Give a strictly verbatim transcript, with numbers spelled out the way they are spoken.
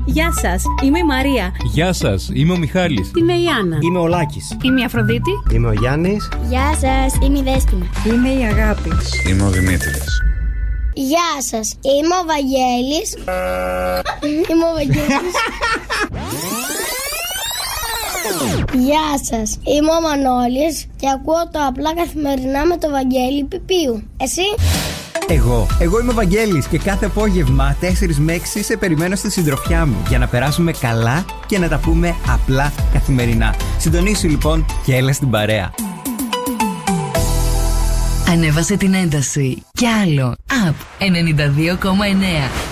Γεια σας, είμαι η Μαρία. Γεια σας, είμαι ο Μιχάλης. Είμαι η Άννα. Είμαι ο Λάκης. Είμαι η Αφροδίτη. Είμαι ο Γιάννης. Γεια σας, είμαι η Δέσποινα. Είμαι η Αγάπη. Είμαι ο Δημήτρης. Γεια σας, είμαι ο Βαγγέλης. Είμαι ο Βαγγέλης. Γεια σας, είμαι ο Μανώλης και ακούω το Απλά Καθημερινά με το Βαγγέλη Πιπίου. Εσύ? Εγώ. Εγώ είμαι ο Βαγγέλης και κάθε απόγευμα τέσσερις με έξι σε περιμένω στη συντροφιά μου για να περάσουμε καλά και να τα πούμε απλά καθημερινά. Συντονίσου λοιπόν και έλα στην παρέα. Ανέβασε την ένταση κι άλλο. App ενενήντα δύο κόμμα εννέα.